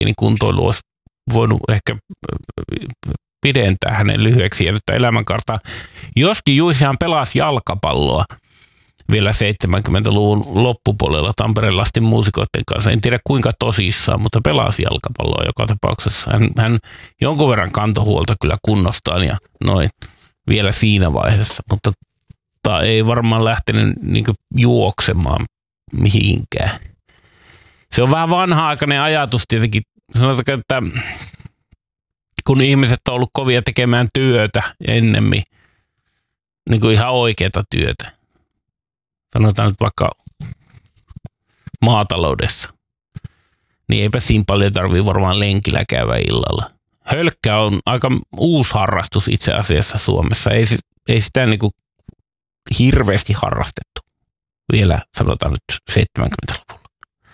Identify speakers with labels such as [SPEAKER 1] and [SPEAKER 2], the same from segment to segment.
[SPEAKER 1] niin kuntoilu olisi voinut ehkä pidentää hänen lyhyeksi jäänyttä elämänkaartaa. Joskin Juisehan pelasi jalkapalloa vielä 70-luvun loppupuolella Tampereen lasten muusikoiden kanssa. En tiedä kuinka tosissaan, mutta pelasi jalkapalloa joka tapauksessa. Hän jonkun verran kantoi huolta kyllä kunnostaan ja noin vielä siinä vaiheessa, mutta ei varmaan lähtenyt niin juoksemaan mihinkään. Se on vähän vanha-aikainen ajatus tietenkin. Sanotaanko, että kun ihmiset on ollut kovia tekemään työtä ennemmin, niin kuin ihan oikeaa työtä. Sanotaan nyt vaikka maataloudessa, niin eipä siinä paljon tarvitse varmaan lenkillä käydä illalla. Hölkkä on aika uusi harrastus itse asiassa Suomessa. Ei sitä niin kuin hirveästi harrastettu vielä, sanotaan nyt 70-luvulla.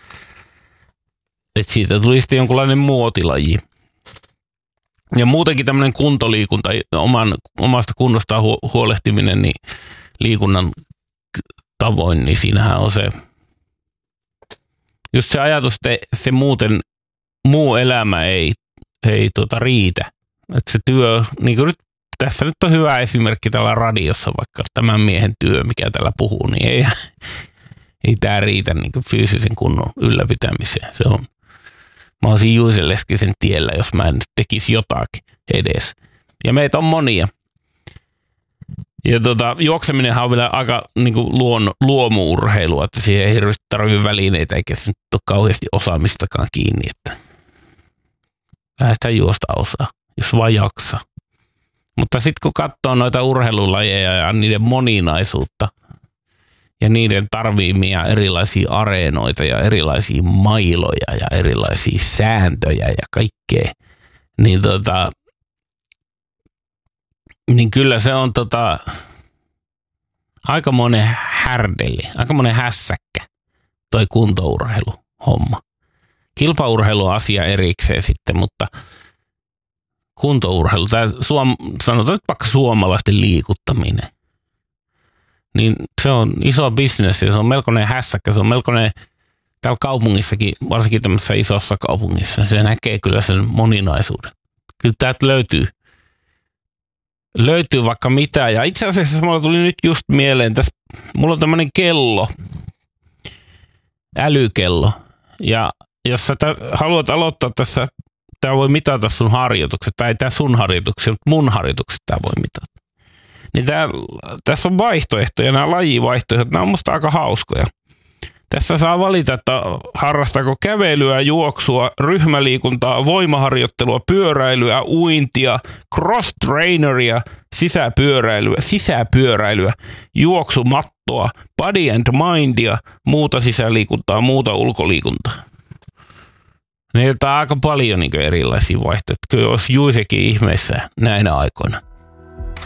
[SPEAKER 1] Et siitä tuli sitten jonkunlainen muotilaji. Ja muutenkin tämmöinen kuntoliikunta, omasta kunnostaan huolehtiminen, niin liikunnan tavoin, niin siinähän on se, just se ajatus, että se muuten muu elämä ei riitä. Että se työ, niin kuin nyt, tässä nyt on hyvä esimerkki tällä radiossa, vaikka tämän miehen työ, mikä täällä puhuu, niin ei tämä riitä niin kuin fyysisen kunnon ylläpitämiseen. Se on, mä olisin Juisen Leskisen tiellä, jos mä en tekisi jotakin edes. Ja meitä on monia. Ja juokseminenhan on vielä aika niin kuin luomu-urheilua, että siihen ei hirveästi tarvitse välineitä eikä se nyt ole kauheasti osaamistakaan kiinni. Että vähän sitä juosta osaa, jos vaan jaksaa. Mutta sitten kun katsoo noita urheilulajeja ja niiden moninaisuutta ja niiden tarviimia erilaisia areenoita ja erilaisia mailoja ja erilaisia sääntöjä ja kaikkea, niin niin kyllä se on aikamoinen härdeli, aikamoinen hässäkkä toi kuntourheiluhomma. Kilpaurheilu on asia erikseen sitten, mutta kuntourheilu, sanotaan nyt vaikka suomalaisten liikuttaminen, niin se on iso bisnes ja se on melkoinen hässäkkä, se on melkoinen täällä kaupungissakin, varsinkin tämmöisessä isossa kaupungissa, se näkee kyllä sen moninaisuuden. Kyllä täältä löytyy vaikka mitä. Ja itse asiassa mulla tuli nyt just mieleen, mulla on tämmöinen kello, älykello. Ja jos sä haluat aloittaa tässä, tää voi mitata sun harjoitukset, tai ei tää sun harjoitukset, mutta mun harjoitukset tää voi mitata. Niin tässä on vaihtoehtoja, nämä lajivaihtoehdot, nämä on musta aika hauskoja. Tässä saa valita, että harrastaako kävelyä, juoksua, ryhmäliikuntaa, voimaharjoittelua, pyöräilyä, uintia, cross-traineria, sisäpyöräilyä, juoksumattoa, body and mindia, muuta sisäliikuntaa, muuta ulkoliikuntaa. Niiltä on aika paljon niin erilaisia vaihtoehtoja. Kyllä olisi Juisekin ihmeessä näinä aikoina.